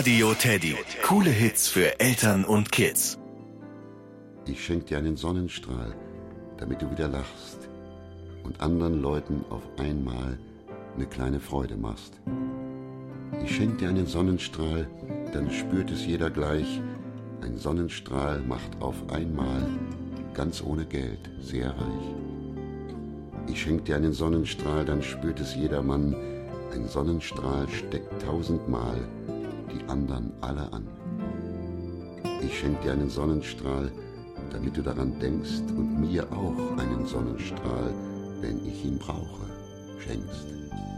Radio Teddy. Coole Hits für Eltern und Kids. Ich schenk dir einen Sonnenstrahl, damit du wieder lachst und anderen Leuten auf einmal eine kleine Freude machst. Ich schenk dir einen Sonnenstrahl, dann spürt es jeder gleich. Ein Sonnenstrahl macht auf einmal, ganz ohne Geld, sehr reich. Ich schenk dir einen Sonnenstrahl, dann spürt es jedermann. Ein Sonnenstrahl steckt 1000-mal die anderen alle an. Ich schenk dir einen Sonnenstrahl, damit du daran denkst und mir auch einen Sonnenstrahl, wenn ich ihn brauche, schenkst.